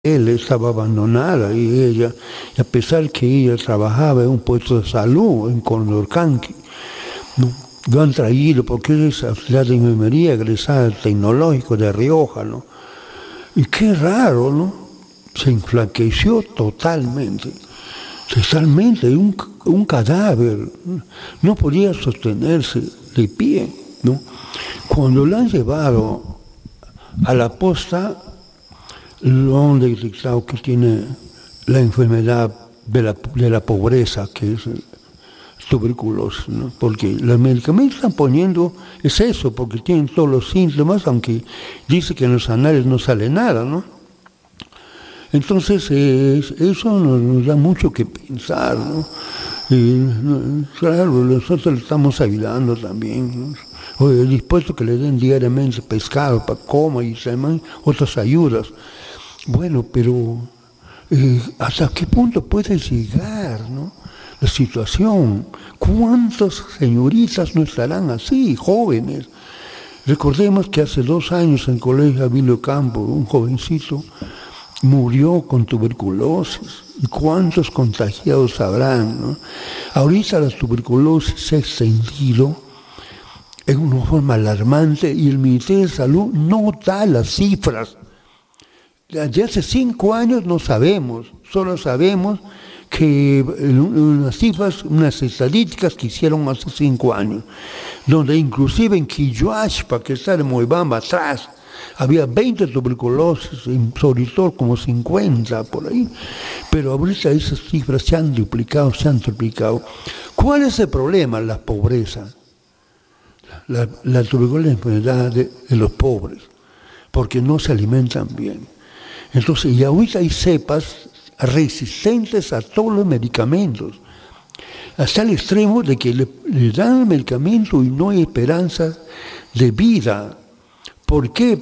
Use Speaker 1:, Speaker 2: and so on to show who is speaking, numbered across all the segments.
Speaker 1: él estaba abandonada y ella, y a pesar que ella trabajaba en un puesto de salud en Condorcanqui, ¿no? Lo han traído porque es auxiliar de enfermería egresada del Tecnológico de Rioja, ¿no? Y qué raro, ¿no? Se enflaqueció totalmente, un cadáver, no podía sostenerse de pie, ¿no? Cuando lo han llevado a la posta, lo han detectado que tiene la enfermedad de la pobreza, que es tuberculosis, ¿no? Porque los medicamentos están poniendo, es eso, porque tienen todos los síntomas, aunque dice que en los análisis no sale nada, ¿no? Entonces, eso nos da mucho que pensar, ¿no? Y, claro, nosotros le estamos ayudando también, ¿no? Dispuesto que le den diariamente pescado para coma y también otras ayudas. Bueno, pero ¿hasta qué punto puede llegar, ¿no? La situación? ¿Cuántas señoritas no estarán así, jóvenes? Recordemos que hace 2 años en el Colegio Abilio Campo, un jovencito murió con tuberculosis. ¿Y cuántos contagiados habrán, ¿no? Ahorita la tuberculosis se ha extendido en una forma alarmante y el Ministerio de Salud no da las cifras. De hace 5 años no sabemos, solo sabemos que unas cifras, unas estadísticas que hicieron hace 5 años, donde inclusive en Quilloashpa, que está en Moibamba atrás, había 20 tuberculosis, en Sorizor como 50 por ahí, pero ahorita esas cifras se han duplicado, se han triplicado. ¿Cuál es el problema? La pobreza. La tuberculosis es la enfermedad de los pobres, porque no se alimentan bien. Entonces, y ahorita hay cepas resistentes a todos los medicamentos, hasta el extremo de que le dan el medicamento y no hay esperanza de vida. ¿Por qué?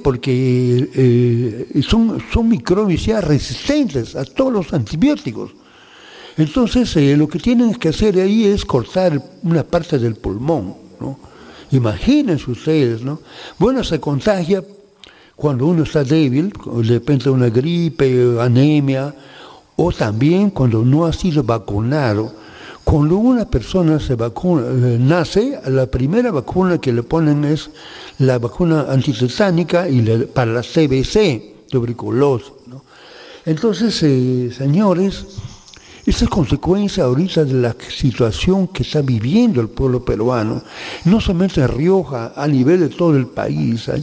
Speaker 1: Porque son microbios ya resistentes a todos los antibióticos. Entonces, lo que tienen que hacer ahí es cortar una parte del pulmón, ¿no? Imagínense ustedes, ¿no? Bueno, se contagia cuando uno está débil, de repente una gripe, anemia, o también cuando no ha sido vacunado. Cuando una persona se vacuna, nace, la primera vacuna que le ponen es la vacuna antitetánica y para la CBC, tuberculosis, ¿no? Entonces, señores, esa es consecuencia ahorita de la situación que está viviendo el pueblo peruano, no solamente en Rioja, a nivel de todo el país. Hay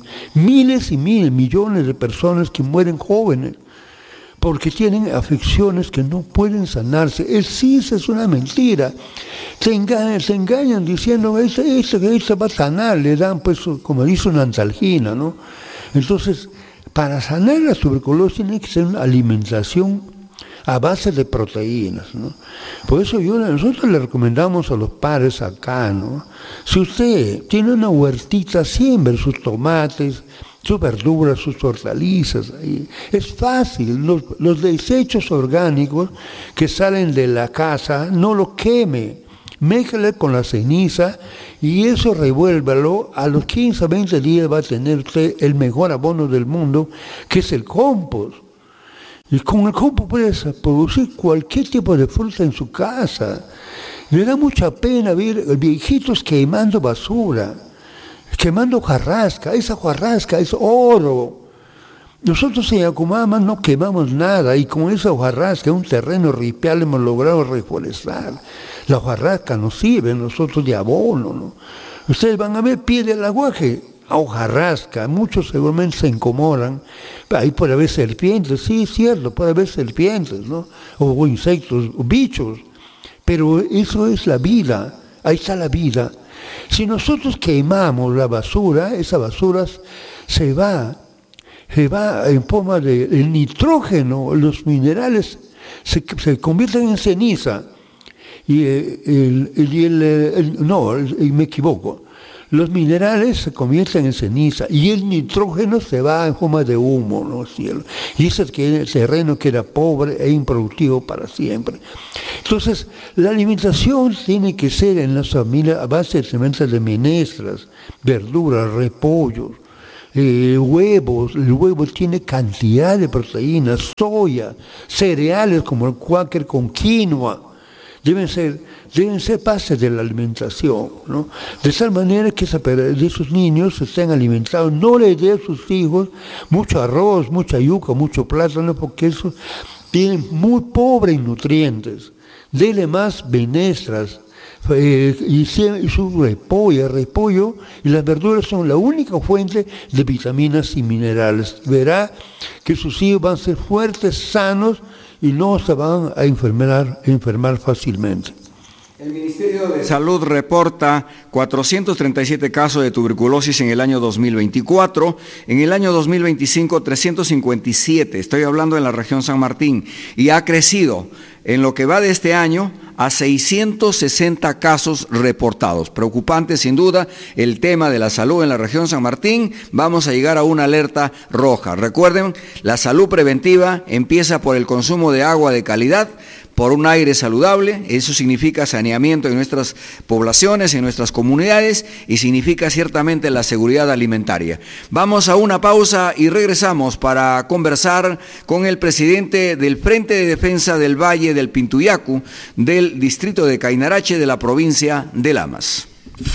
Speaker 1: miles y millones de personas que mueren jóvenes porque tienen afecciones que no pueden sanarse. El CIS es una mentira. Se engañan diciendo, este va a sanar, le dan, pues, como dice, una antalgina, ¿no? Entonces, para sanar la tuberculosis tiene que ser una alimentación a base de proteínas, ¿no? Por eso nosotros le recomendamos a los padres acá, ¿no? Si usted tiene una huertita, siembre sus tomates, sus verduras, sus hortalizas. Es fácil, los desechos orgánicos que salen de la casa, no lo queme, mézclale con la ceniza y eso revuélvalo. A los 15 a 20 días va a tener usted el mejor abono del mundo, que es el compost. Y con el compost puedes producir cualquier tipo de fruta en su casa. Me da mucha pena ver viejitos quemando basura, quemando hojarasca. Esa hojarasca es oro. Nosotros en Yacumama no quemamos nada y con esa hojarasca, un terreno ripial, hemos logrado reforestar. La hojarasca nos sirve nosotros de abono, ¿no? Ustedes van a ver pie del aguaje, a hojarasca. Muchos seguramente se incomodan. Ahí puede haber serpientes, sí, es cierto, puede haber serpientes, ¿no? O insectos, o bichos. Pero eso es la vida, ahí está la vida. Si nosotros quemamos la basura, esa basura se va en forma de el nitrógeno, los minerales se convierten en ceniza. Me equivoco. Los minerales se convierten en ceniza y el nitrógeno se va en forma de humo, ¿no? Cielo. Y ese es el terreno que era pobre e improductivo para siempre. Entonces, la alimentación tiene que ser en las familias a base de semillas de menestras, verduras, repollos. huevos, el huevo tiene cantidad de proteínas, soya, cereales como el Quaker con quinoa, deben ser parte de la alimentación, ¿no? De tal manera que esos niños estén alimentados, no les dé a sus hijos mucho arroz, mucha yuca, mucho plátano, porque eso tiene muy pobre en nutrientes. Dele más menestras, y su repollo y las verduras son la única fuente de vitaminas y minerales. Verá que sus hijos van a ser fuertes, sanos y no se van a enfermar fácilmente.
Speaker 2: El Ministerio de Salud reporta 437 casos de tuberculosis en el año 2024, en el año 2025 357, estoy hablando en la región San Martín, y ha crecido en lo que va de este año a 660 casos reportados. Preocupante sin duda el tema de la salud en la región San Martín. Vamos a llegar a una alerta roja. Recuerden, la salud preventiva empieza por el consumo de agua de calidad, por un aire saludable. Eso significa saneamiento en nuestras poblaciones, en nuestras comunidades, y significa ciertamente la seguridad alimentaria. Vamos a una pausa y regresamos para conversar con el presidente del Frente de Defensa del Valle del Pintuyacu, del distrito de Cainarache, de la provincia de Lamas.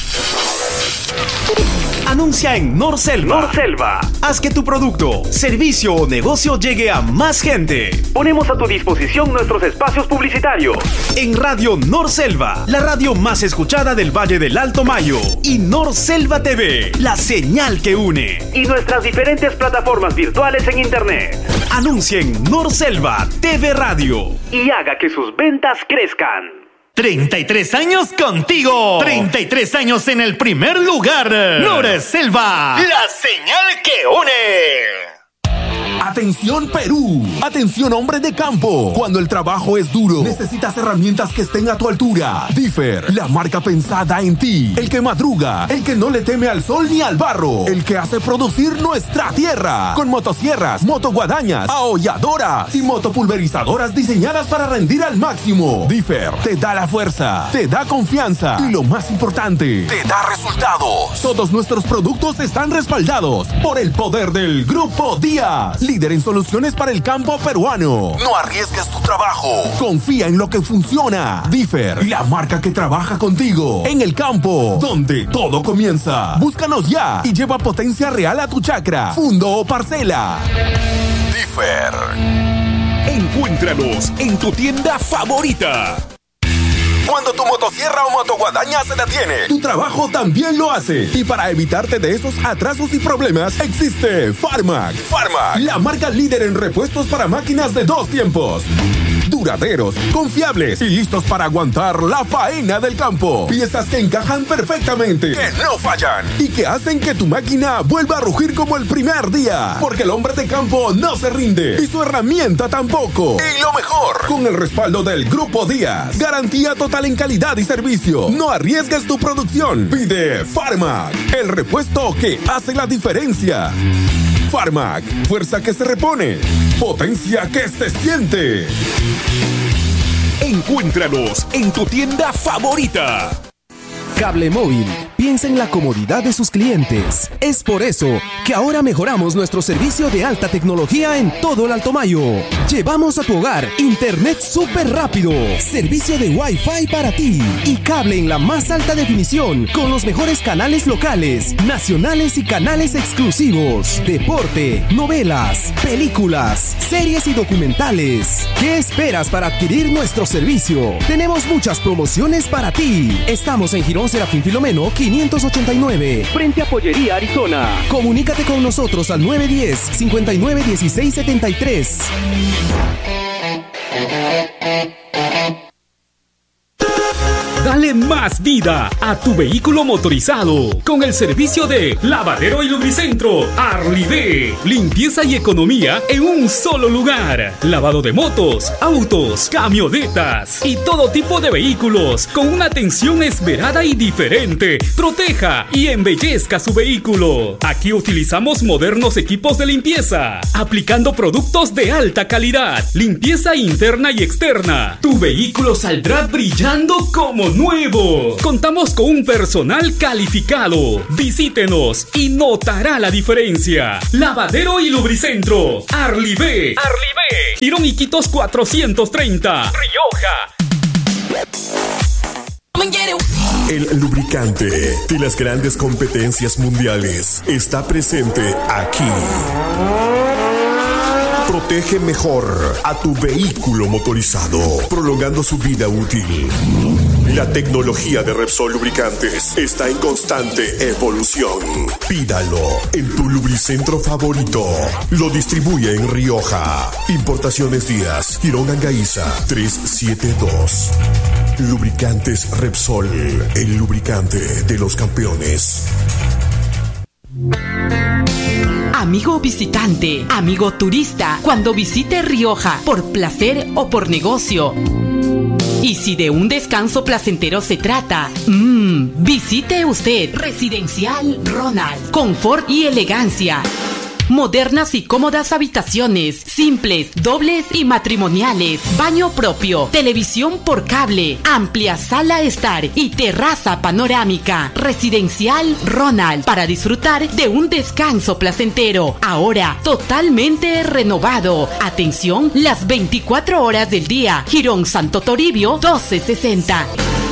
Speaker 3: Anuncia en Norselva. Norselva. Haz que tu producto, servicio o negocio llegue a más gente. Ponemos a tu disposición nuestros espacios publicitarios. En Radio Norselva, la radio más escuchada del Valle del Alto Mayo. Y Norselva TV, la señal que une. Y nuestras diferentes plataformas virtuales en Internet. Anuncie en Norselva TV Radio. Y haga que sus ventas crezcan. 33 años contigo. 33 años en el primer lugar. Norselva, la señal que une.
Speaker 4: Atención Perú, atención hombres de campo. Cuando el trabajo es duro, necesitas herramientas que estén a tu altura. Differ, la marca pensada en ti. El que madruga, el que no le teme al sol ni al barro. El que hace producir nuestra tierra. Con motosierras, motoguadañas, aholladoras y motopulverizadoras diseñadas para rendir al máximo. Differ te da la fuerza, te da confianza y lo más importante, te da resultados. Todos nuestros productos están respaldados por el poder del Grupo Díaz, líder en soluciones para el campo peruano. No arriesgues tu trabajo. Confía en lo que funciona. Differ, la marca que trabaja contigo en el campo, donde todo comienza. Búscanos ya y lleva potencia real a tu chacra, fundo o parcela. Differ.
Speaker 3: Encuéntranos en tu tienda favorita.
Speaker 4: Cuando tu motosierra o motoguadaña se detiene, tu trabajo también lo hace. Y para evitarte de esos atrasos y problemas, existe Farmac. Farmac, la marca líder en repuestos para máquinas de 2 tiempos. Duraderos, confiables y listos para aguantar la faena del campo. Piezas que encajan perfectamente, que no fallan y que hacen que tu máquina vuelva a rugir como el primer día. Porque el hombre de campo no se rinde y su herramienta tampoco. Y lo mejor, con el respaldo del Grupo Díaz. Garantía total en calidad y servicio. No arriesgues tu producción. Pide Farmac, el repuesto que hace la diferencia. Farmac, fuerza que se repone, potencia que se siente.
Speaker 3: Encuéntranos en tu tienda favorita.
Speaker 5: Cable Móvil piensa en la comodidad de sus clientes. Es por eso que ahora mejoramos nuestro servicio de alta tecnología en todo el Alto Mayo. Llevamos a tu hogar internet súper rápido, servicio de Wi-Fi para ti y cable en la más alta definición con los mejores canales locales, nacionales y canales exclusivos, deporte, novelas, películas, series y documentales. ¿Qué esperas para adquirir nuestro servicio? Tenemos muchas promociones para ti. Estamos en Girón Serafín Filomeno 589, frente a Pollería Arizona. Comunícate con nosotros al 910-591673.
Speaker 6: Dale más vida a tu vehículo motorizado con el servicio de Lavadero y Lubricentro Arlide. Limpieza y economía en un solo lugar. Lavado de motos, autos, camionetas y todo tipo de vehículos con una atención esmerada y diferente. Proteja y embellezca su vehículo. Aquí utilizamos modernos equipos de limpieza, aplicando productos de alta calidad. Limpieza interna y externa. Tu vehículo saldrá brillando como nuevo. nuevo. Contamos con un personal calificado. Visítenos y notará la diferencia. Lavadero y Lubricentro. Arlivé. Girón Iquitos 430. Rioja.
Speaker 4: El lubricante de las grandes competencias mundiales está presente aquí. Protege mejor a tu vehículo motorizado, prolongando su vida útil. La tecnología de Repsol Lubricantes está en constante evolución. Pídalo en tu lubricentro favorito. Lo distribuye en Rioja. Importaciones Díaz, Girón Angaiza 372. Lubricantes Repsol, el lubricante de los campeones.
Speaker 7: Amigo visitante, amigo turista, cuando visite Rioja, por placer o por negocio. Y si de un descanso placentero se trata, visite usted Residencial Ronald. Confort y elegancia. Modernas y cómodas habitaciones, simples, dobles y matrimoniales, baño propio, televisión por cable, amplia sala estar y terraza panorámica. Residencial Ronald, para disfrutar de un descanso placentero, ahora totalmente renovado. Atención, las 24 horas del día. Girón Santo Toribio 1260.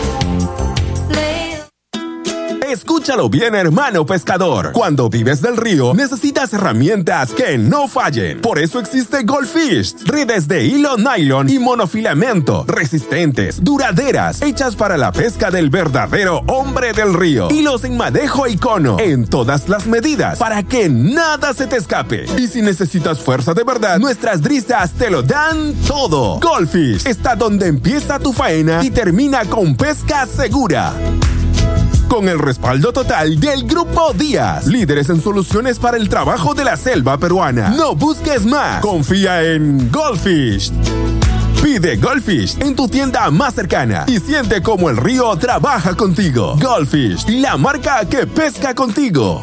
Speaker 4: Escúchalo bien, hermano pescador. Cuando vives del río, necesitas herramientas que no fallen. Por eso existe Goldfish. Redes de hilo nylon y monofilamento, resistentes, duraderas, hechas para la pesca del verdadero hombre del río. Hilos en madejo y cono, en todas las medidas, para que nada se te escape. Y si necesitas fuerza de verdad, nuestras drisas te lo dan todo. Goldfish está donde empieza tu faena y termina con pesca segura. Con el respaldo total del Grupo Díaz, líderes en soluciones para el trabajo de la selva peruana. No busques más, confía en Goldfish. Pide Goldfish en tu tienda más cercana y siente cómo el río trabaja contigo. Goldfish, la marca que pesca contigo.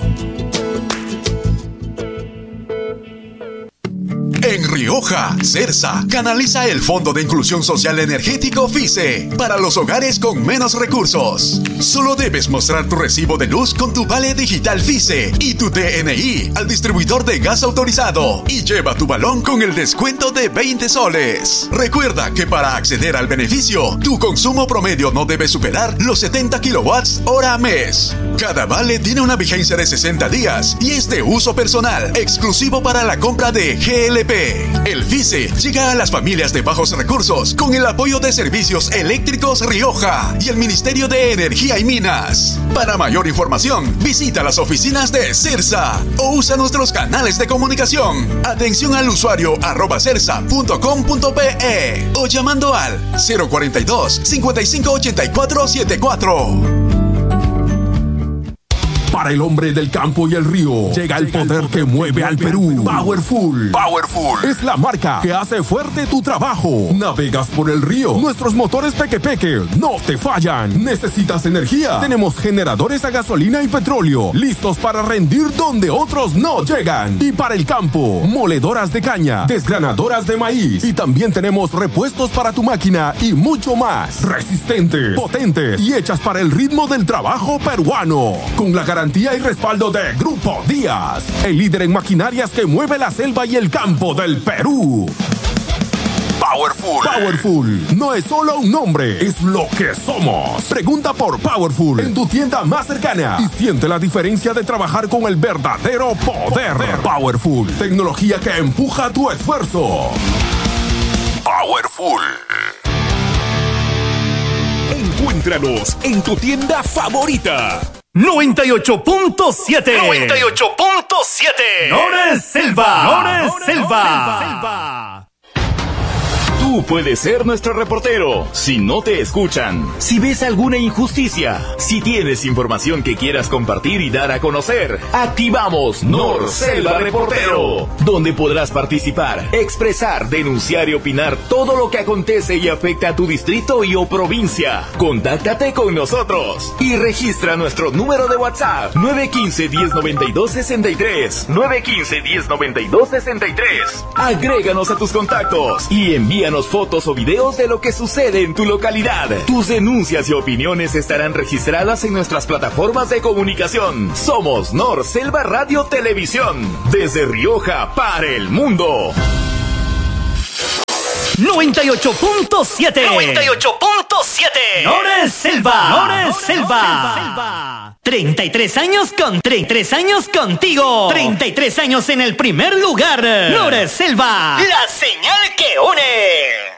Speaker 8: En Rioja, CERSA canaliza el Fondo de Inclusión Social Energético FICE para los hogares con menos recursos. Solo debes mostrar tu recibo de luz con tu vale digital FICE y tu DNI al distribuidor de gas autorizado y lleva tu balón con el descuento de 20 soles. Recuerda que para acceder al beneficio, tu consumo promedio no debe superar los 70 kilowatts hora mes. Cada vale tiene una vigencia de 60 días y es de uso personal, exclusivo para la compra de GLP. El FICE llega a las familias de bajos recursos con el apoyo de Servicios Eléctricos Rioja y el Ministerio de Energía y Minas. Para mayor información, visita las oficinas de CERSA o usa nuestros canales de comunicación. Atención al usuario @cersa.com.pe o llamando al 042 5584 74.
Speaker 4: Para el hombre del campo y el río, llega el poder que mueve al Perú. Powerful. Powerful es la marca que hace fuerte tu trabajo. Navegas por el río. Nuestros motores peque no te fallan. ¿Necesitas energía? Tenemos generadores a gasolina y petróleo, listos para rendir donde otros no llegan. Y para el campo, moledoras de caña, desgranadoras de maíz. Y también tenemos repuestos para tu máquina y mucho más. Resistentes, potentes y hechas para el ritmo del trabajo peruano. Con la garantía y respaldo de Grupo Díaz, el líder en maquinarias que mueve la selva y el campo del Perú. Powerful. Powerful no es solo un nombre, es lo que somos. Pregunta por Powerful en tu tienda más cercana y siente la diferencia de trabajar con el verdadero poder. Powerful, tecnología que empuja tu esfuerzo. Powerful.
Speaker 3: Encuéntranos en tu tienda favorita. 98.7 Norselva. Tú puedes ser nuestro reportero. Si no te escuchan, si ves alguna injusticia, si tienes información que quieras compartir y dar a conocer, activamos Norselva Reportero, donde podrás participar, expresar, denunciar y opinar todo lo que acontece y afecta a tu distrito y o provincia. Contáctate con nosotros y registra nuestro número de WhatsApp 915-1092-63 915-1092-63. Agréganos a tus contactos y envíanos Envíanos fotos o videos de lo que sucede en tu localidad. Tus denuncias y opiniones estarán registradas en nuestras plataformas de comunicación. Somos Norselva Radio Televisión, desde Rioja para el mundo.
Speaker 9: 98.7 Norselva. 33 años contigo. 33 años en el primer lugar. Norselva, la señal que une.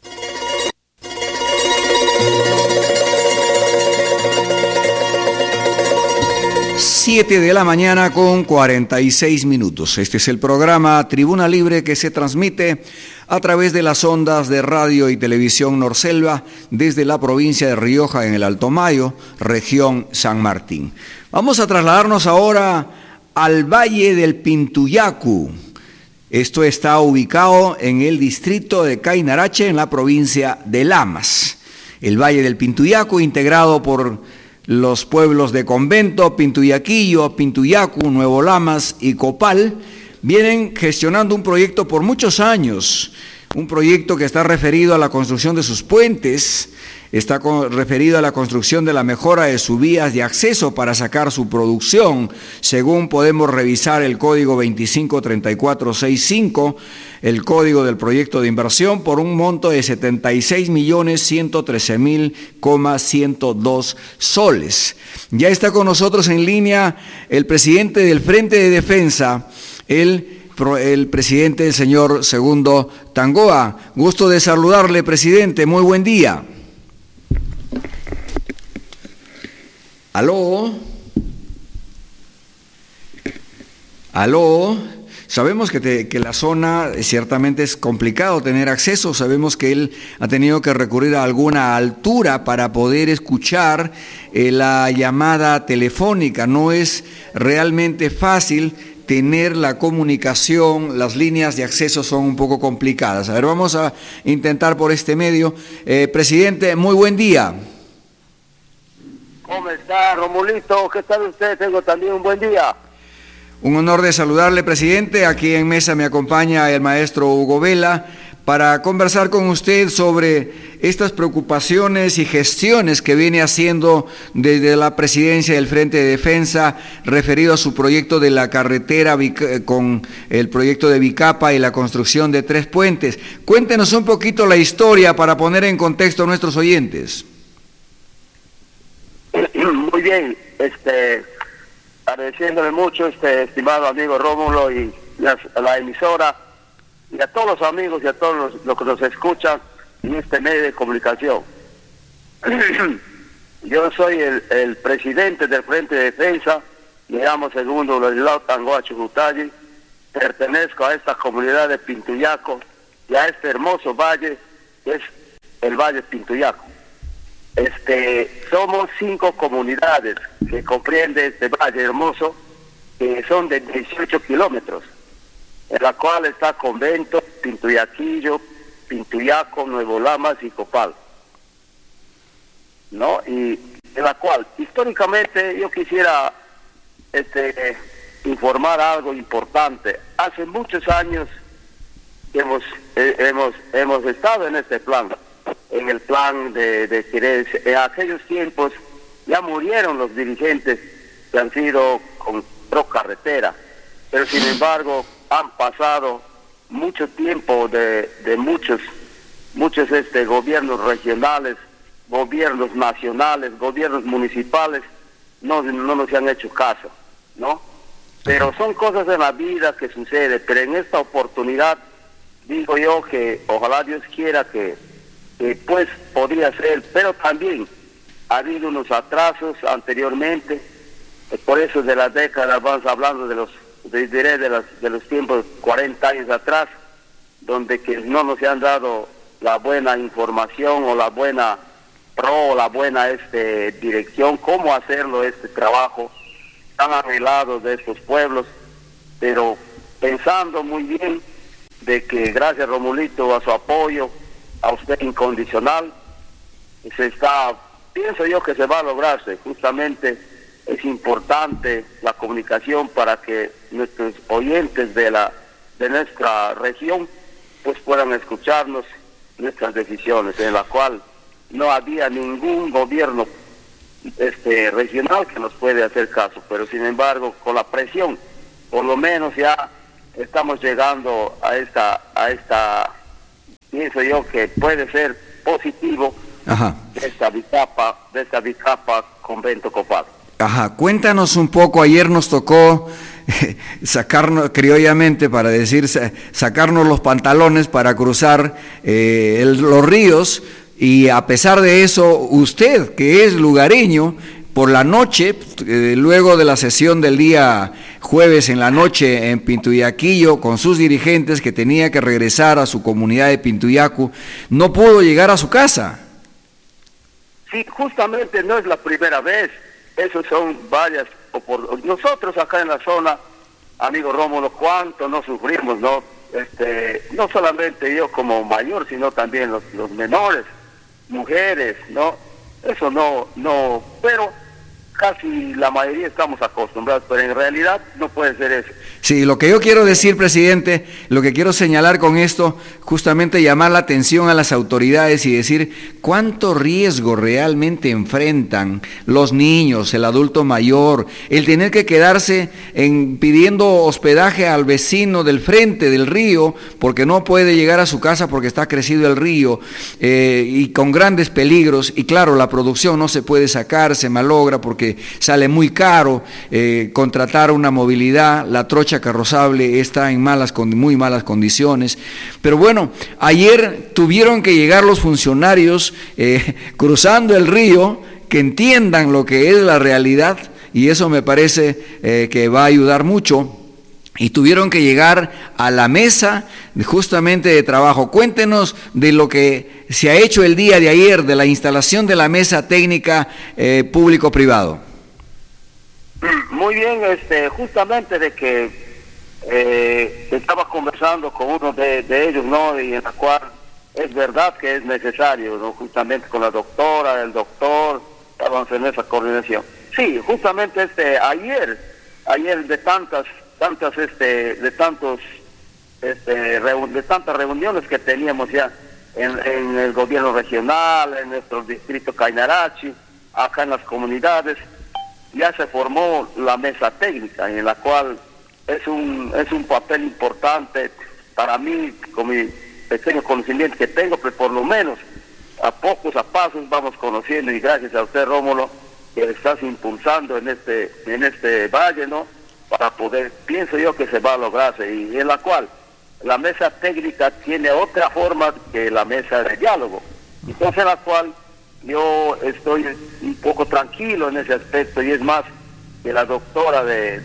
Speaker 2: 7 de la mañana con 46 minutos. Este es el programa Tribuna Libre que se transmite a través de las ondas de radio y televisión Norselva desde la provincia de Rioja en el Alto Mayo, región San Martín. Vamos a trasladarnos ahora al Valle del Pintuyacu. Esto está ubicado en el distrito de Cainarache, en la provincia de Lamas. El Valle del Pintuyacu, integrado por los pueblos de Convento, Pintuyaquillo, Pintuyacu, Nuevo Lamas y Copal, vienen gestionando un proyecto por muchos años, un proyecto que está referido a la construcción de sus puentes, está referido a la construcción de la mejora de sus vías de acceso para sacar su producción, según podemos revisar el código 253465, el código del proyecto de inversión, por un monto de 76.113.102 soles. Ya está con nosotros en línea el presidente del Frente de Defensa, el presidente, el señor Segundo Tangoa. Gusto de saludarle, presidente. Muy buen día. ¿Aló? ¿Aló? Sabemos que la zona ciertamente es complicado tener acceso, sabemos que él ha tenido que recurrir a alguna altura para poder escuchar la llamada telefónica. No es realmente fácil tener la comunicación, las líneas de acceso son un poco complicadas. A ver, vamos a intentar por este medio. Presidente, muy buen día.
Speaker 10: ¿Cómo está, Romulito? ¿Qué tal usted? Tengo también un buen día.
Speaker 2: Un honor de saludarle, presidente. Aquí en mesa me acompaña el maestro Hugo Vela para conversar con usted sobre estas preocupaciones y gestiones que viene haciendo desde la presidencia del Frente de Defensa referido a su proyecto de la carretera con el proyecto de Vicapa y la construcción de 3 puentes. Cuéntenos un poquito la historia para poner en contexto a nuestros oyentes.
Speaker 10: Muy bien, agradeciéndole mucho, estimado amigo Rómulo y a la emisora y a todos los amigos y a todos los que nos escuchan en este medio de comunicación. Yo soy el presidente del Frente de Defensa, me llamo Segundo Ladislao Tangoa Chujutayi, pertenezco a esta comunidad de Pintuyaco y a este hermoso valle que es el Valle Pintuyaco. Somos 5 comunidades que comprende este valle hermoso, que son de 18 kilómetros, en la cual está Convento, Pintuyaquillo, Pintuyaco, Nuevo Lamas y Copal, ¿no? Y en la cual, históricamente, yo quisiera informar algo importante. Hace muchos años hemos estado en este plan, en el plan de querer. En aquellos tiempos ya murieron los dirigentes que han sido con carretera, pero sin embargo han pasado mucho tiempo de muchos gobiernos regionales, gobiernos nacionales, gobiernos municipales, no nos han hecho caso, ¿no? Pero son cosas de la vida que sucede. Pero en esta oportunidad digo yo que ojalá Dios quiera que pues podría ser, pero también ha habido unos atrasos anteriormente, por eso de las décadas vamos hablando de los tiempos 40 años atrás, donde que no nos han dado la buena información o la buena dirección, cómo hacerlo este trabajo tan arreglado de estos pueblos, pero pensando muy bien de que gracias Romulito a su apoyo, a usted incondicional, pienso yo que se va a lograrse. Justamente es importante la comunicación para que nuestros oyentes de nuestra región pues puedan escucharnos nuestras decisiones, en la cual no había ningún gobierno regional que nos puede hacer caso, pero sin embargo con la presión, por lo menos ya estamos llegando a esta pienso yo que puede ser positivo. Ajá. de esta Vicapa Convento Copado.
Speaker 2: Ajá, cuéntanos un poco, ayer nos tocó sacarnos, criollamente para decir, sacarnos los pantalones para cruzar los ríos, y a pesar de eso, usted, que es lugareño, por la noche, luego de la sesión del día jueves en la noche en Pintuyaquillo, con sus dirigentes, que tenía que regresar a su comunidad de Pintuyacu, no pudo llegar a su casa.
Speaker 10: Sí, justamente no es la primera vez, esos son varias oportunidades. Nosotros acá en la zona, amigo Rómulo, cuánto no sufrimos, ¿no? No solamente yo como mayor, sino también los menores, mujeres, ¿no? Eso no, pero casi la mayoría estamos acostumbrados, pero en realidad no puede ser eso.
Speaker 2: Sí, lo que yo quiero decir, presidente, lo que quiero señalar con esto, justamente llamar la atención a las autoridades y decir cuánto riesgo realmente enfrentan los niños, el adulto mayor, el tener que quedarse pidiendo hospedaje al vecino del frente del río, porque no puede llegar a su casa porque está crecido el río, y con grandes peligros, y claro, la producción no se puede sacar, se malogra porque sale muy caro, contratar una movilidad, la trocha carrozable está en muy malas condiciones, pero bueno, ayer tuvieron que llegar los funcionarios cruzando el río, que entiendan lo que es la realidad, y eso me parece que va a ayudar mucho, y tuvieron que llegar a la mesa justamente de trabajo. Cuéntenos de lo que se ha hecho el día de ayer, de la instalación de la mesa técnica público-privado.
Speaker 10: Muy bien, justamente de que estaba conversando con uno de ellos, ¿no? Y en la cual es verdad que es necesario, ¿no? Justamente con la doctora, el doctor, estábamos en esa coordinación. Sí, justamente ayer de tantas reuniones que teníamos ya en el gobierno regional, en nuestro distrito Cainarachi, acá en las comunidades, ya se formó la mesa técnica, en la cual es un papel importante para mí, con mi pequeño conocimiento que tengo, pero por lo menos a pasos vamos conociendo, y gracias a usted, Rómulo, que estás impulsando en este valle, ¿no? Para poder, pienso yo que se va a lograrse, y en la cual la mesa técnica tiene otra forma que la mesa de diálogo, entonces en la cual yo estoy un poco tranquilo en ese aspecto, y es más que la doctora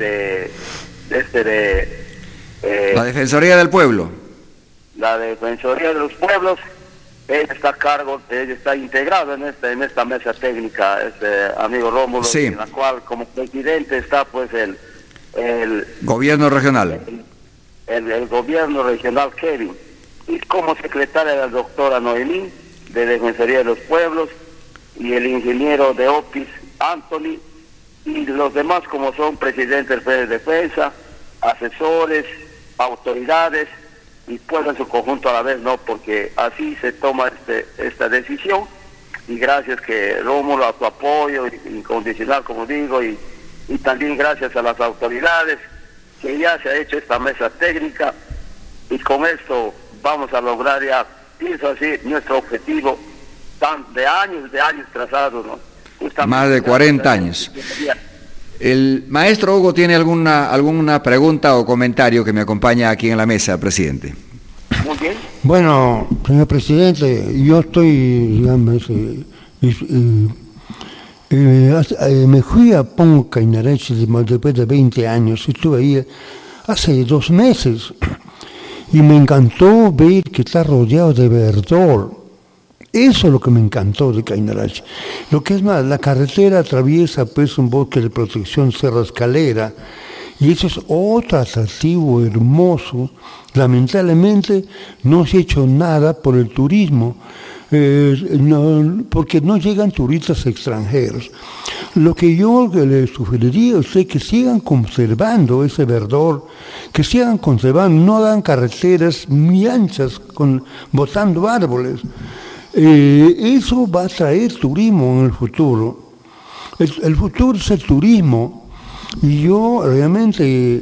Speaker 2: la Defensoría del Pueblo.
Speaker 10: La Defensoría de los Pueblos, ella está a cargo, ella está integrada en esta mesa técnica, amigo Rómulo, sí. En la cual como presidente está pues el
Speaker 2: gobierno regional.
Speaker 10: El gobierno regional Kevin, y como secretaria la doctora Noemí, de Defensoría de los Pueblos, y el ingeniero de OPIS, Anthony, y los demás como son presidentes del FED de Defensa, asesores, autoridades, y pueblo en su conjunto a la vez, ¿no? Porque así se toma esta decisión, y gracias que Rómulo, a tu apoyo incondicional, como digo, y también gracias a las autoridades, que ya se ha hecho esta mesa técnica, y con esto vamos a lograr ya, pienso así, nuestro objetivo de años trazados, ¿no? Justamente
Speaker 2: más de 40 años. El maestro Hugo tiene alguna pregunta o comentario que me acompaña aquí en la mesa, presidente.
Speaker 10: Muy bien.
Speaker 1: Bueno, señor presidente, yo estoy, digamos, me fui a Pongo Cainarachi después de 20 años, estuve ahí hace 2 meses, y me encantó ver que está rodeado de verdor. Eso es lo que me encantó de Cainarachi. Lo que es más, la carretera atraviesa pues un bosque de protección Cerro Escalera, y eso es otro atractivo hermoso. Lamentablemente no se ha hecho nada por el turismo, porque no llegan turistas extranjeros. Lo que yo le sugeriría a usted que sigan conservando ese verdor, que sigan conservando, no hagan carreteras muy anchas botando árboles. Eso va a traer turismo en el futuro. El futuro es el turismo. Y yo realmente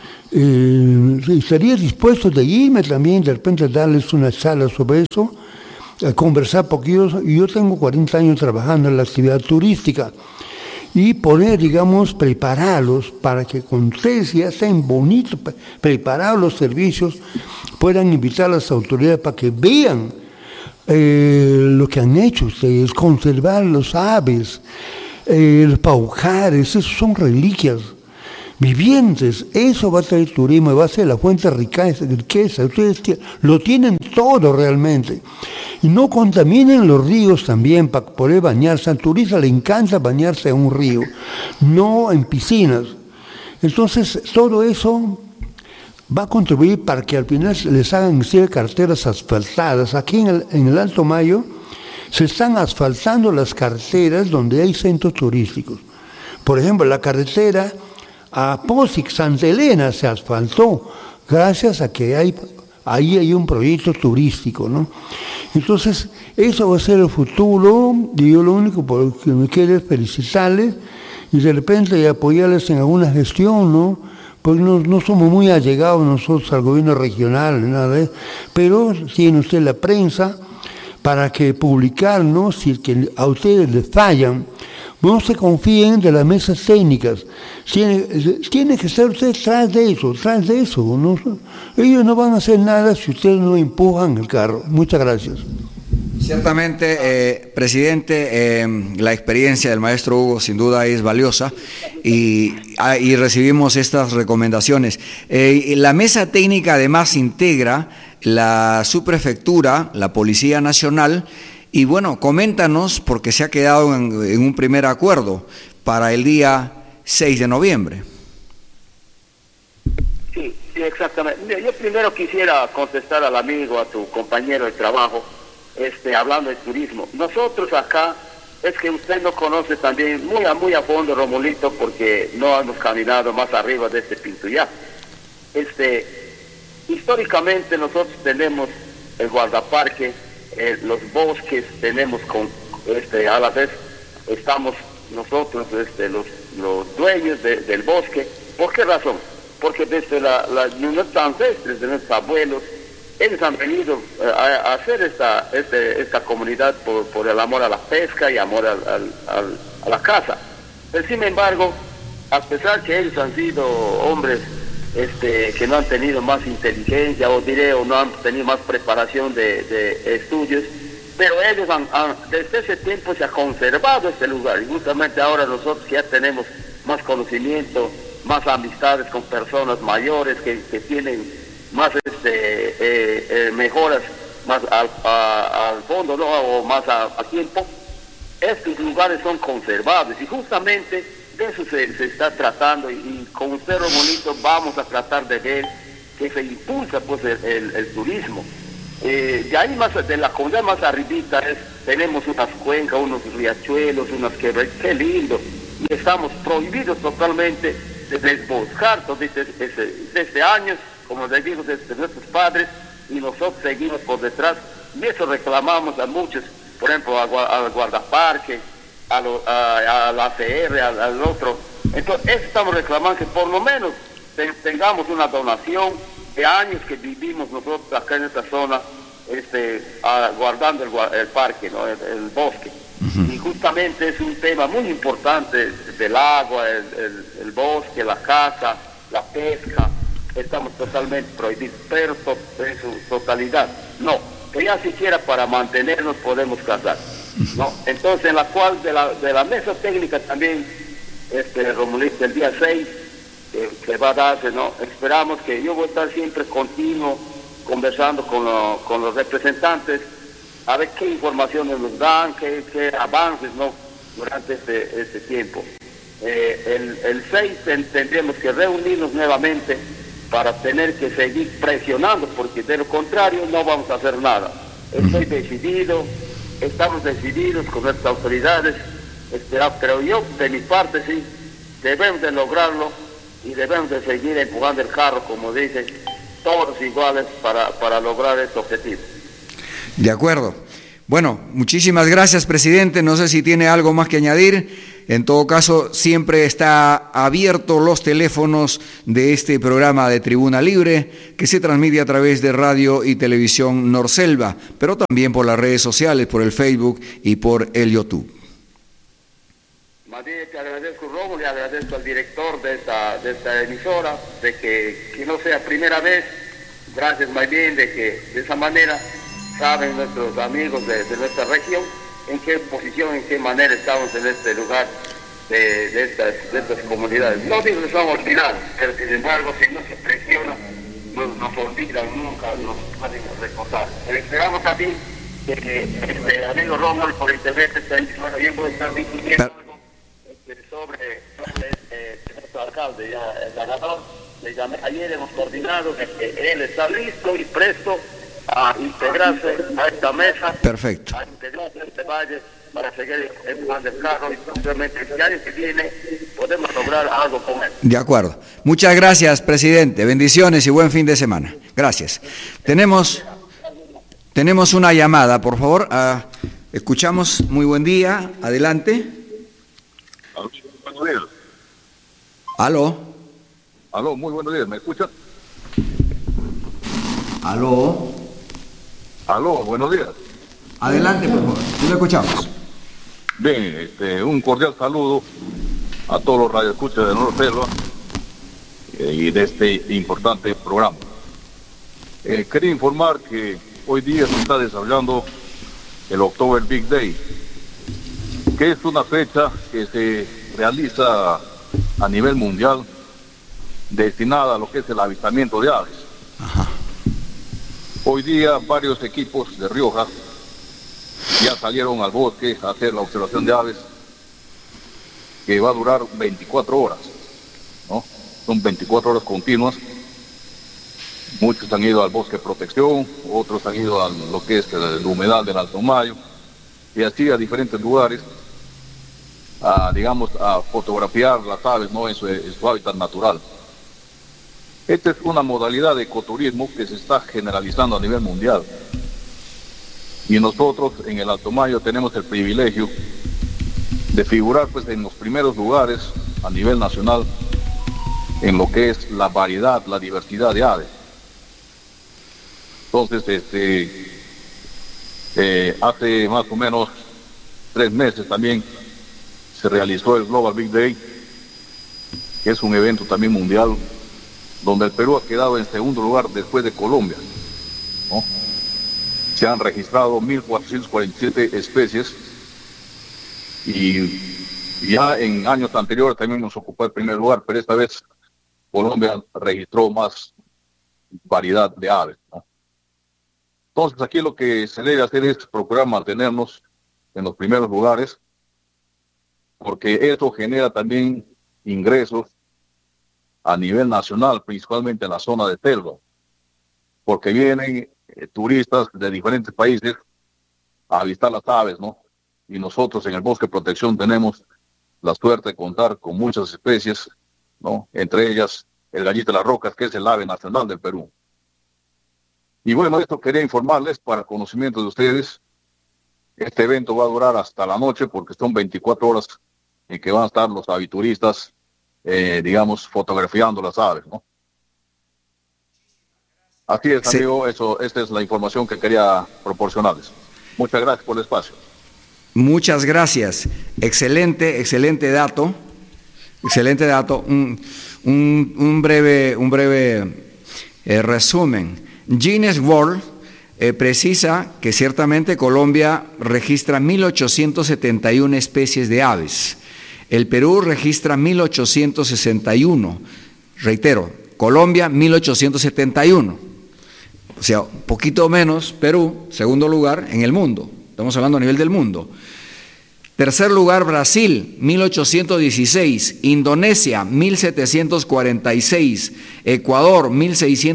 Speaker 1: estaría dispuesto de irme también, de repente darles una charla sobre eso, a conversar, porque yo tengo 40 años trabajando en la actividad turística, y poder, digamos, prepararlos para que con ustedes ya estén bonitos, preparados los servicios, puedan invitar a las autoridades para que vean lo que han hecho ustedes, conservar los aves, los paujares, esos son reliquias vivientes. Eso va a traer turismo y va a ser la fuente de riqueza. Ustedes lo tienen todo realmente. Y no contaminen los ríos también para poder bañarse. Al turista le encanta bañarse en un río, no en piscinas. Entonces, todo eso va a contribuir para que al final les hagan carreteras asfaltadas. Aquí en el Alto Mayo se están asfaltando las carreteras donde hay centros turísticos. Por ejemplo, la carretera a Posic, Santa Elena, se asfaltó gracias a que ahí hay un proyecto turístico, ¿no? Entonces, eso va a ser el futuro, y yo lo único que me quiero es felicitarles y de repente apoyarles en alguna gestión, ¿no? Porque no somos muy allegados nosotros al gobierno regional, nada de eso, pero tiene usted la prensa para que publicar, ¿no? Si es que a ustedes les fallan, no se confíen de las mesas técnicas. Tiene que estar ustedes tras de eso. ¿No? Ellos no van a hacer nada si ustedes no empujan el carro. Muchas gracias.
Speaker 2: Ciertamente, presidente, la experiencia del maestro Hugo sin duda es valiosa y recibimos estas recomendaciones. La mesa técnica además integra la subprefectura, la Policía Nacional, y bueno, coméntanos, porque se ha quedado en un primer acuerdo para el día 6 de noviembre.
Speaker 10: Sí, exactamente. Mira, yo primero quisiera contestar al amigo, a tu compañero de trabajo, hablando de turismo. Nosotros acá, es que usted nos conoce también muy a fondo, Romulito, porque no hemos caminado más arriba de este Pintuyá. Históricamente nosotros tenemos el guardaparque, los bosques, tenemos a la vez estamos nosotros los dueños del bosque. ¿Por qué razón? Porque desde nuestros ancestros, de nuestros abuelos, ellos han venido a hacer esta comunidad por el amor a la pesca y amor a la caza. Pero sin embargo, a pesar que ellos han sido hombres que no han tenido más inteligencia, o no han tenido más preparación de estudios, pero ellos desde ese tiempo se ha conservado este lugar, y justamente ahora nosotros ya tenemos más conocimiento, más amistades con personas mayores que tienen más mejoras más al fondo, ¿no? O más a tiempo. Estos lugares son conservados y justamente de eso se está tratando, y con usted, Romonito, vamos a tratar de ver que se impulsa pues el turismo. De ahí de la comunidad más arribita tenemos unas cuencas, unos riachuelos, unas quebradas, qué lindo, y estamos prohibidos totalmente de desboscar desde años, como les digo, desde nuestros padres, y nosotros seguimos por detrás, y eso reclamamos a muchos, por ejemplo al guardaparque, a la ACR, al otro. Entonces, eso estamos reclamando, que por lo menos tengamos una donación de años que vivimos nosotros acá en esta zona, guardando el parque, ¿no? el bosque. Uh-huh. Y justamente es un tema muy importante del agua, el bosque, la caza, la pesca. Estamos totalmente prohibidos, pero en su totalidad. No, que ya siquiera para mantenernos podemos cazar. ¿No? Entonces, en la cual de la mesa técnica también, Romulito, el día 6 que va a darse, ¿no? Esperamos que yo voy a estar siempre continuo conversando con los representantes, a ver qué informaciones nos dan, qué avances, ¿no? Durante este tiempo. El 6 tendremos que reunirnos nuevamente para tener que seguir presionando, porque de lo contrario no vamos a hacer nada. Estamos decididos con nuestras autoridades pero yo, de mi parte, sí, debemos de lograrlo y debemos de seguir empujando el carro, como dicen, todos iguales para lograr este objetivo.
Speaker 2: De acuerdo. Bueno, muchísimas gracias, presidente. No sé si tiene algo más que añadir. En todo caso, siempre está abierto los teléfonos de este programa de Tribuna Libre, que se transmite a través de radio y televisión Norselva, pero también por las redes sociales, por el Facebook y por el YouTube.
Speaker 10: Más bien te agradezco, Rómulo, y agradezco al director de esta emisora, de que no sea primera vez. Gracias, más bien, de que de esa manera saben nuestros amigos de nuestra región en qué posición, en qué manera estamos en este lugar de estas comunidades. No digo que estamos olvidados, pero sin embargo, si no se presiona, nos olvidan, nunca nos pueden recordar. Esperamos también que el amigo Rómulo por internet esta emisora bien puede estar discutiendo algo sobre nuestro alcalde, ya el ganador. Le llamé ayer, hemos coordinado de que él está listo y presto a integrarse a esta mesa.
Speaker 2: Perfecto.
Speaker 10: A integrarse a este valle para seguir empujando el carro y posiblemente el año que viene podemos lograr algo con él.
Speaker 2: De acuerdo. Muchas gracias, presidente. Bendiciones y buen fin de semana. Gracias. Tenemos una llamada, por favor. Escuchamos. Muy buen día. Adelante.
Speaker 11: Buenos días.
Speaker 2: Aló.
Speaker 11: Aló, muy buenos días. ¿Me escuchan?
Speaker 2: Aló.
Speaker 11: Aló, buenos días.
Speaker 2: Adelante, por favor. Sí lo escuchamos.
Speaker 11: Bien, un cordial saludo a todos los radioescuchas de Norselva y de este importante programa. Quería informar que hoy día se está desarrollando el October Big Day, que es una fecha que se realiza a nivel mundial destinada a lo que es el avistamiento de aves.
Speaker 2: Ajá.
Speaker 11: Hoy día varios equipos de Rioja ya salieron al bosque a hacer la observación de aves, que va a durar 24 horas, ¿no? Son 24 horas continuas. Muchos han ido al bosque de protección, otros han ido a lo que es el humedal del Alto Mayo, y así a diferentes lugares, a fotografiar las aves, ¿no? en su hábitat natural. Esta es una modalidad de ecoturismo que se está generalizando a nivel mundial. Y nosotros en el Alto Mayo tenemos el privilegio de figurar pues en los primeros lugares a nivel nacional en lo que es la variedad, la diversidad de aves. Entonces, hace más o menos 3 meses también se realizó el Global Big Day, que es un evento también mundial, donde el Perú ha quedado en segundo lugar después de Colombia, ¿no? Se han registrado 1.447 especies y ya en años anteriores también nos ocupó el primer lugar, pero esta vez Colombia registró más variedad de aves, ¿no? Entonces aquí lo que se debe hacer es procurar mantenernos en los primeros lugares, porque eso genera también ingresos a nivel nacional, principalmente en la zona de selva, porque vienen turistas de diferentes países a avistar las aves, ¿no? Y nosotros en el Bosque de Protección tenemos la suerte de contar con muchas especies, ¿no? Entre ellas el gallito de las rocas, que es el ave nacional del Perú. Y bueno, esto quería informarles para conocimiento de ustedes. Este evento va a durar hasta la noche porque son 24 horas en que van a estar los avituristas, fotografiando las aves, ¿no? Así es, amigo, esta es la información que quería proporcionarles. Muchas gracias por el espacio.
Speaker 2: Muchas gracias. Excelente dato. Excelente dato. Un breve resumen. Guinness World precisa que ciertamente Colombia registra 1.871 especies de aves. El Perú registra 1.861. Reitero, Colombia 1.871. O sea, un poquito menos Perú, segundo lugar en el mundo. Estamos hablando a nivel del mundo. Tercer lugar, Brasil, 1.816. Indonesia, 1.746. Ecuador,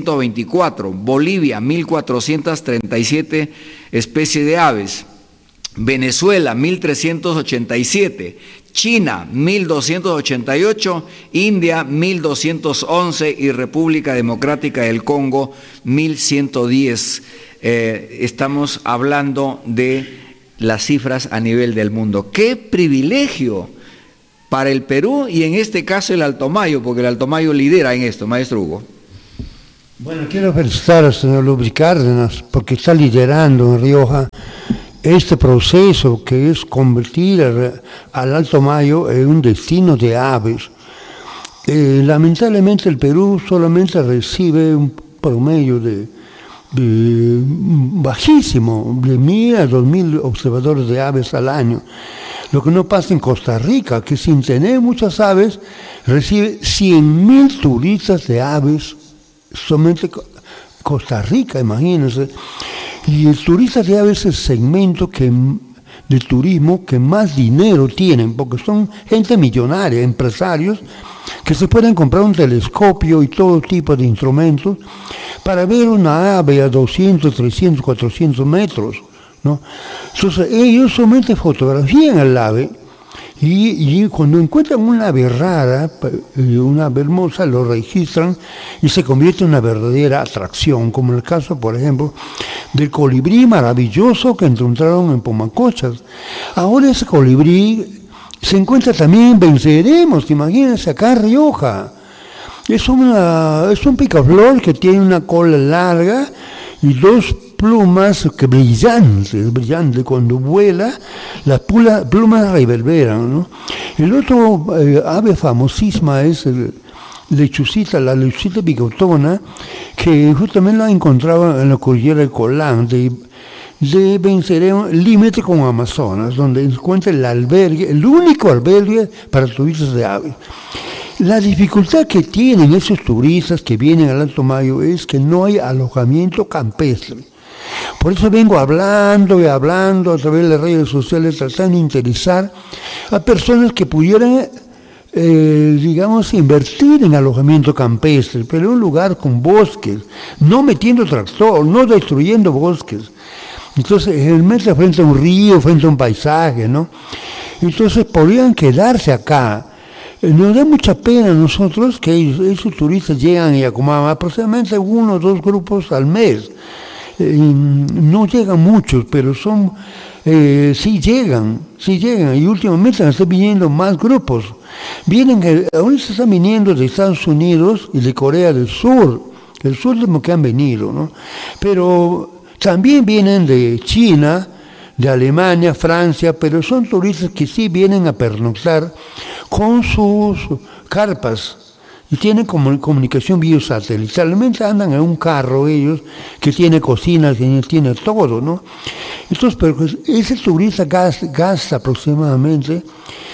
Speaker 2: 1.624. Bolivia, 1.437 especies de aves. Venezuela 1.387, China 1.288, India 1.211 y República Democrática del Congo 1.110. Estamos hablando de las cifras a nivel del mundo. ¡Qué privilegio para el Perú y en este caso el Alto Mayo, porque el Alto Mayo lidera en esto, maestro Hugo?
Speaker 1: Bueno, quiero felicitar al señor Luis Cárdenas porque está liderando en Rioja este proceso que es convertir al Alto Mayo en un destino de aves. Lamentablemente el Perú solamente recibe un promedio de bajísimo, de 1.000 a 2.000 observadores de aves al año. Lo que no pasa en Costa Rica, que sin tener muchas aves, recibe 100.000 turistas de aves, solamente Costa Rica, imagínense. Y el turista de aves es el segmento de turismo que más dinero tienen, porque son gente millonaria, empresarios, que se pueden comprar un telescopio y todo tipo de instrumentos para ver una ave a 200, 300, 400 metros, ¿no? Entonces ellos solamente fotografían el ave y cuando encuentran una ave rara, una ave hermosa, lo registran y se convierte en una verdadera atracción, como en el caso, por ejemplo, del colibrí maravilloso que encontraron en Pumacochas. Ahora ese colibrí se encuentra también en Venceremos, imagínense, acá en Rioja. Es un picaflor que tiene una cola larga y dos plumas brillantes. Cuando vuela, las plumas reverberan, ¿no? El otro ave famosísima es la lechucita bigotona, que justamente la encontraba en la cordillera del Colán, de Venceremos, límite con Amazonas, donde encuentra el único albergue para turistas de aves. La dificultad que tienen esos turistas que vienen al Alto Mayo es que no hay alojamiento campestre. Por eso vengo hablando a través de las redes sociales, tratando de interesar a personas que pudieran, invertir en alojamiento campestre, pero en un lugar con bosques, no metiendo tractor, no destruyendo bosques. Entonces, realmente frente a un río, frente a un paisaje, ¿no? Entonces, podrían quedarse acá. Nos da mucha pena a nosotros que esos turistas llegan a Yacumama, aproximadamente 1 o 2 grupos al mes. No llegan muchos, pero sí llegan, y últimamente están viniendo más grupos. Ahora se están viniendo de Estados Unidos y de Corea del Sur, es lo que han venido, ¿no? Pero también vienen de China, de Alemania, Francia, pero son turistas que sí vienen a pernoctar con sus carpas y tienen comunicación biosatelital. Realmente andan en un carro ellos que tiene cocinas, que tiene todo, ¿no? Entonces, pero ese turista gasta aproximadamente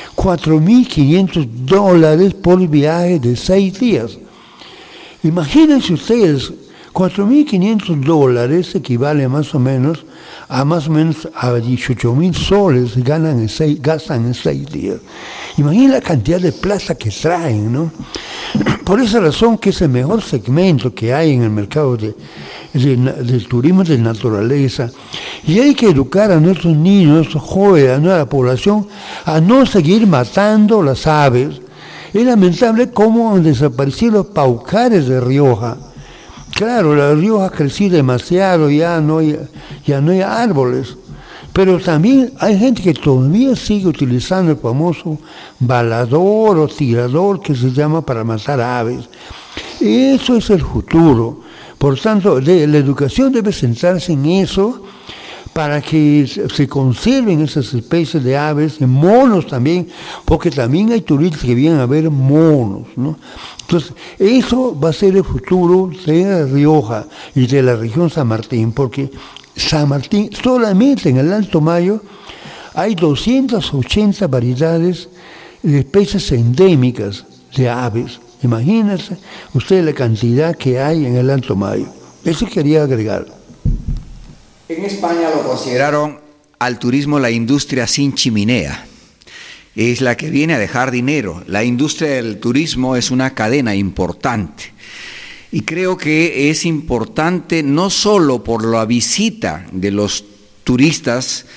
Speaker 1: $4.500 por viaje de 6 días. Imagínense ustedes, $4.500 equivale más o menos a 18.000 soles gastan en 6 días. Imaginen la cantidad de plata que traen, ¿no? Por esa razón que es el mejor segmento que hay en el mercado del turismo de naturaleza. Y hay que educar a nuestros niños, a nuestros jóvenes, a nuestra población, a no seguir matando las aves. Es lamentable cómo han desaparecido los paucares de Rioja. Claro, la Rioja ha crecido demasiado, ya no hay árboles, pero también hay gente que todavía sigue utilizando el famoso balador o tirador que se llama para matar aves. Eso es el futuro. Por tanto, la educación debe centrarse en eso para que se conserven esas especies de aves, en monos también, porque también hay turistas que vienen a ver monos, ¿no? Entonces, eso va a ser el futuro de Rioja y de la región San Martín, porque San Martín, solamente en el Alto Mayo, hay 280 variedades de especies endémicas de aves. Imagínense ustedes la cantidad que hay en el Alto Mayo. Eso quería agregar.
Speaker 2: En España lo consideraron al turismo la industria sin chimenea. Es la que viene a dejar dinero. La industria del turismo es una cadena importante. Y creo que es importante no solo por la visita de los turistas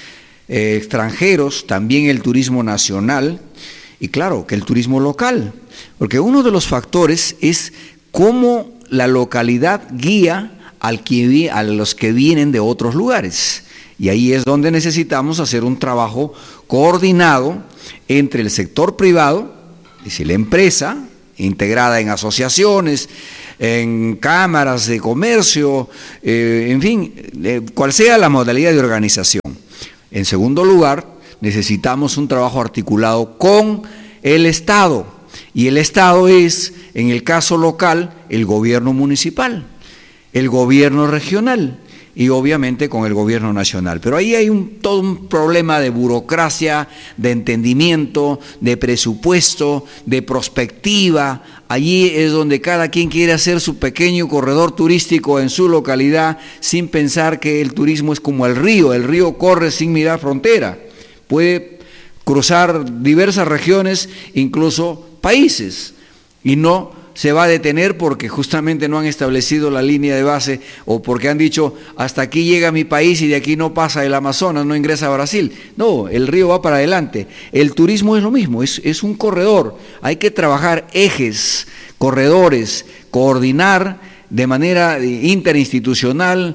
Speaker 2: extranjeros, también el turismo nacional y claro, que el turismo local, porque uno de los factores es cómo la localidad guía a los que vienen de otros lugares. Y ahí es donde necesitamos hacer un trabajo coordinado entre el sector privado, es decir, la empresa, integrada en asociaciones, en cámaras de comercio, en fin, cual sea la modalidad de organización. En segundo lugar, necesitamos un trabajo articulado con el Estado, y el Estado es, en el caso local, el gobierno municipal, el gobierno regional y obviamente con el gobierno nacional. Pero ahí hay todo un problema de burocracia, de entendimiento, de presupuesto, de prospectiva. Allí es donde cada quien quiere hacer su pequeño corredor turístico en su localidad sin pensar que el turismo es como el río corre sin mirar frontera, puede cruzar diversas regiones, incluso países, y no se va a detener porque justamente no han establecido la línea de base o porque han dicho hasta aquí llega mi país y de aquí no pasa el Amazonas, no ingresa a Brasil. No, el río va para adelante. El turismo es lo mismo, es un corredor. Hay que trabajar ejes, corredores, coordinar de manera interinstitucional,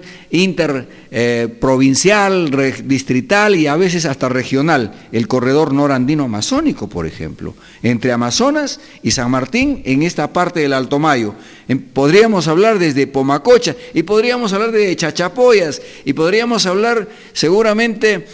Speaker 2: interprovincial, distrital y a veces hasta regional. El corredor norandino amazónico, por ejemplo, entre Amazonas y San Martín en esta parte del Alto Mayo. Podríamos hablar desde Pomacocha y podríamos hablar de Chachapoyas y podríamos hablar seguramente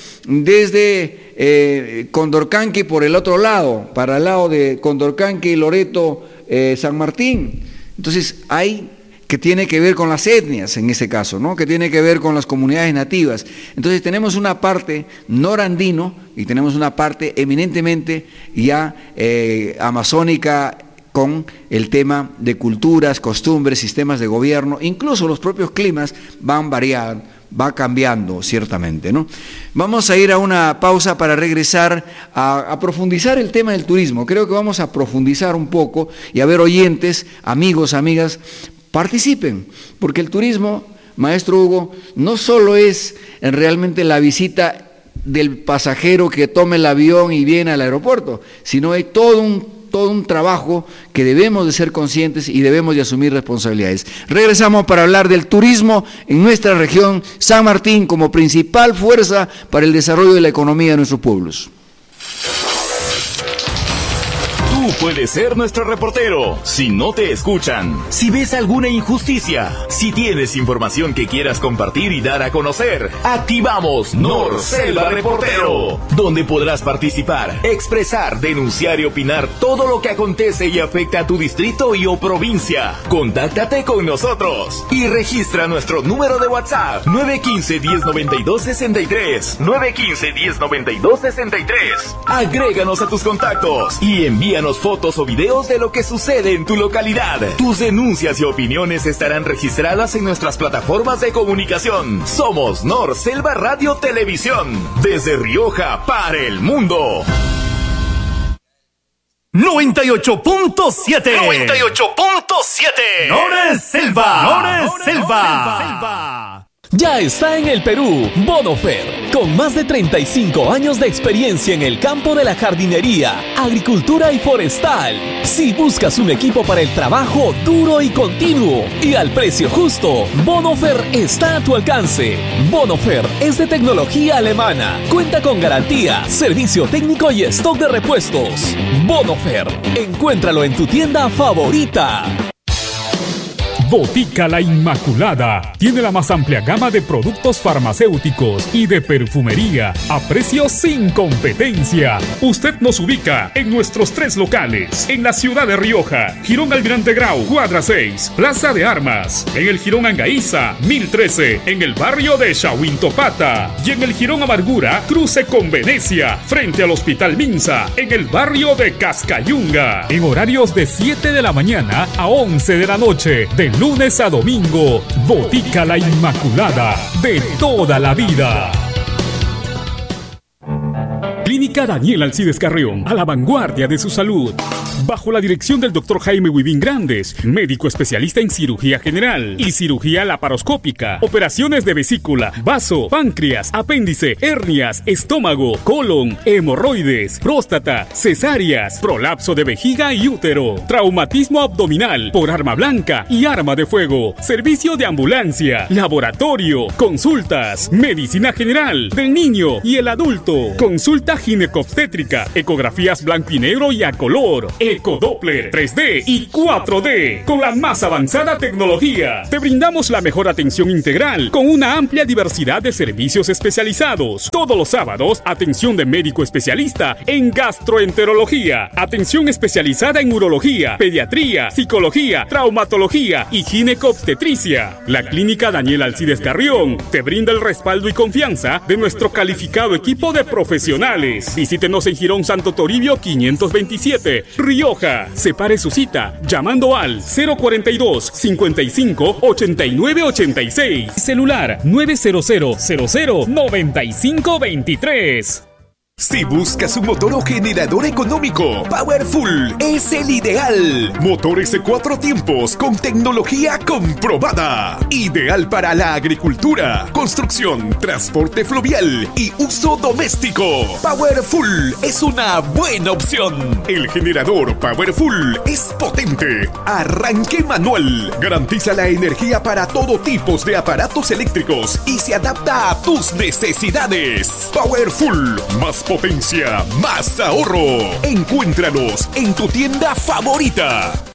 Speaker 2: desde Condorcanqui por el otro lado, para el lado de Condorcanqui, Loreto, San Martín. Entonces que tiene que ver con las etnias en ese caso, ¿no? Que tiene que ver con las comunidades nativas. Entonces tenemos una parte norandino y tenemos una parte eminentemente ya amazónica con el tema de culturas, costumbres, sistemas de gobierno, incluso los propios climas van variando, va cambiando ciertamente, ¿no? Vamos a ir a una pausa para regresar a profundizar el tema del turismo. Creo que vamos a profundizar un poco y a ver oyentes, amigos, amigas, participen, porque el turismo, maestro Hugo, no solo es realmente la visita del pasajero que toma el avión y viene al aeropuerto, sino hay todo un trabajo que debemos de ser conscientes y debemos de asumir responsabilidades. Regresamos para hablar del turismo en nuestra región, San Martín, como principal fuerza para el desarrollo de la economía de nuestros pueblos.
Speaker 3: Tú puedes ser nuestro reportero si no te escuchan, si ves alguna injusticia, si tienes información que quieras compartir y dar a conocer. Activamos Norselva Reportero, donde podrás participar, expresar, denunciar y opinar todo lo que acontece y afecta a tu distrito y o provincia. Contáctate con nosotros y registra nuestro número de WhatsApp 915-1092-63, 915-1092-63. Agréganos a tus contactos y envíanos fotos o videos de lo que sucede en tu localidad. Tus denuncias y opiniones estarán registradas en nuestras plataformas de comunicación. Somos Norselva Radio Televisión, desde Rioja para el mundo.
Speaker 9: 98.7 Norselva.
Speaker 5: Ya está en el Perú, Bonofer, con más de 35 años de experiencia en el campo de la jardinería, agricultura y forestal. Si buscas un equipo para el trabajo duro y continuo y al precio justo, Bonofer está a tu alcance. Bonofer es de tecnología alemana, cuenta con garantía, servicio técnico y stock de repuestos. Bonofer, encuéntralo en tu tienda favorita.
Speaker 6: Botica La Inmaculada tiene la más amplia gama de productos farmacéuticos y de perfumería a precios sin competencia. Usted nos ubica en nuestros 3 locales, en la ciudad de Rioja, Jirón Almirante Grau, cuadra 6, Plaza de Armas, en el Jirón Angaiza, 1013, en el barrio de Chahuintopata, y en el Jirón Amargura, cruce con Venecia, frente al Hospital Minsa, en el barrio de Cascayunga, en horarios de 7 de la mañana a 11 de la noche, de lunes a domingo. Botica La Inmaculada, de toda la vida. Clínica Daniel Alcides Carrión, a la vanguardia de su salud. Bajo la dirección del Dr. Jaime Huivín Grandes, médico especialista en cirugía general y cirugía laparoscópica, operaciones de vesícula, vaso, páncreas, apéndice, hernias, estómago, colon, hemorroides, próstata, cesáreas, prolapso de vejiga y útero, traumatismo abdominal por arma blanca y arma de fuego, servicio de ambulancia, laboratorio, consultas, medicina general del niño y el adulto, consulta ginecobstétrica, ecografías blanco y negro y a color, ecodoppler, 3D y 4D, con la más avanzada tecnología. Te brindamos la mejor atención integral con una amplia diversidad de servicios especializados. Todos los sábados, atención de médico especialista en gastroenterología, atención especializada en urología, pediatría, psicología, traumatología y ginecobstetricia. La clínica Daniel Alcides Carrión te brinda el respaldo y confianza de nuestro calificado equipo de profesionales. Visítenos en Girón Santo Toribio 527, Rioja. Separe su cita llamando al 042 55 89 86. Celular 900 00 95 23.
Speaker 12: Si buscas un motor o generador económico, Powerful es el ideal. Motores de 4 tiempos con tecnología comprobada. Ideal para la agricultura, construcción, transporte fluvial y uso doméstico. Powerful es una buena opción. El generador Powerful es potente. Arranque manual. Garantiza la energía para todo tipo de aparatos eléctricos y se adapta a tus necesidades. Powerful, más potencia, más ahorro. Encuéntranos en tu tienda favorita.